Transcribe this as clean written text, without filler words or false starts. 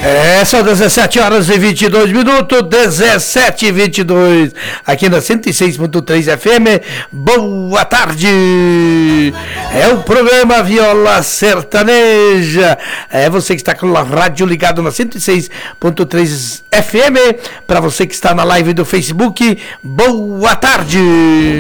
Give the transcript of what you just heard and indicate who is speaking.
Speaker 1: São 17 horas e 22 minutos, 17 e 22, aqui na 106.3 FM. Boa tarde. É o programa Viola Sertaneja. É você que está com a rádio ligado na 106.3 FM. Para você que está na live do Facebook, boa tarde.